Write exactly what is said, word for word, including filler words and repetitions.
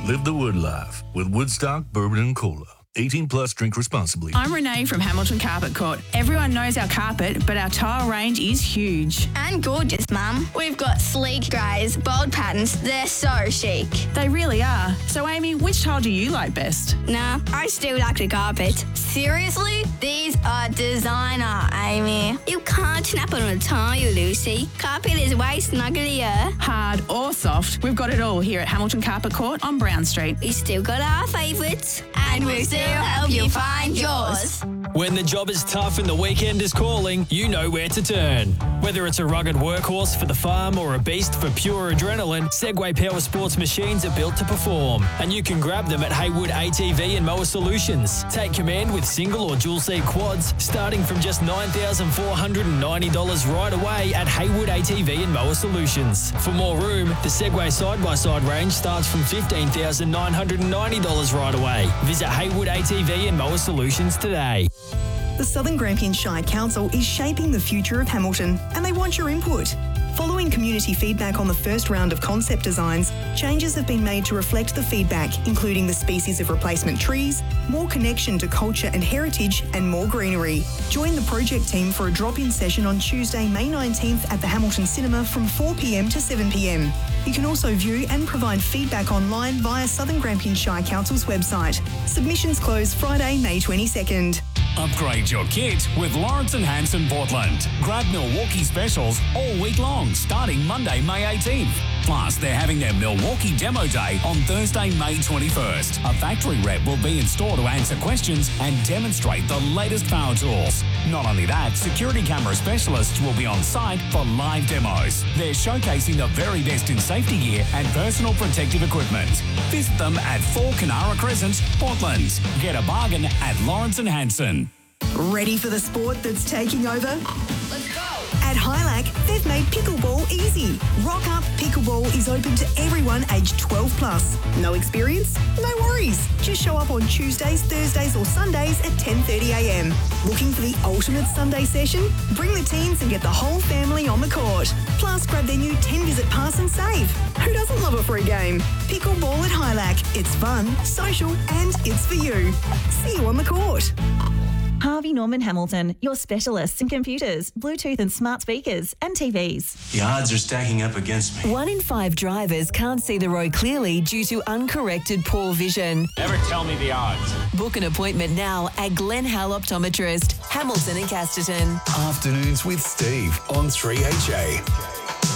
Live the Wood life with Woodstock Bourbon and Cola. eighteen plus, drink responsibly. I'm Renee from Hamilton Carpet Court. Everyone knows our carpet, but our tile range is huge. And gorgeous, Mum. We've got sleek greys, bold patterns. They're so chic. They really are. So, Amy, which tile do you like best? Nah, I still like the carpet. Seriously? These are designer, Amy. You can't snap on a tile, Lucy. Carpet is way snugglier. Hard or soft, we've got it all here at Hamilton Carpet Court on Brown Street. We still got our favourites. And we're still help you find yours. When the job is tough and the weekend is calling, you know where to turn. Whether it's a rugged workhorse for the farm or a beast for pure adrenaline, Segway Power Sports machines are built to perform. And you can grab them at Haywood A T V and Mower Solutions. Take command with single or dual seat quads starting from just nine thousand four hundred ninety dollars right away at Haywood A T V and Mower Solutions. For more room, the Segway side-by-side range starts from fifteen thousand nine hundred ninety dollars right away. Visit Haywood A T V and Mower Solutions today. The Southern Grampian Shire Council is shaping the future of Hamilton and they want your input. Following community feedback on the first round of concept designs, changes have been made to reflect the feedback, including the species of replacement trees, more connection to culture and heritage, and more greenery. Join the project team for a drop-in session on Tuesday, May nineteenth at the Hamilton Cinema from four p m to seven p m. You can also view and provide feedback online via Southern Grampian Shire Council's website. Submissions close Friday, May twenty-second. Upgrade your kit with Lawrence and Hanson Portland. Grab Milwaukee specials all week long, starting Monday, May eighteenth. Plus, they're having their Milwaukee Demo Day on Thursday, May twenty-first. A factory rep will be in store to answer questions and demonstrate the latest power tools. Not only that, security camera specialists will be on site for live demos. They're showcasing the very best in safety gear and personal protective equipment. Visit them at four Canara Crescent, Portland. Get a bargain at Lawrence and Hanson. Ready for the sport that's taking over? Let's go. At Hilac, they've made pickleball easy. Rock Up Pickleball is open to everyone aged twelve plus. No experience? No worries. Just show up on Tuesdays, Thursdays or Sundays at ten thirty a m. Looking for the ultimate Sunday session? Bring the teens and get the whole family on the court. Plus, grab their new ten-visit pass and save. Who doesn't love a free game? Pickleball at Hilac. It's fun, social and it's for you. See you on the court. Harvey Norman Hamilton, your specialists in computers, Bluetooth and smart speakers and T Vs. The odds are stacking up against me. One in five drivers can't see the road clearly due to uncorrected poor vision. Never tell me the odds. Book an appointment now at Glen Hal Optometrist, Hamilton and Casterton. Afternoons with Steve on three H A.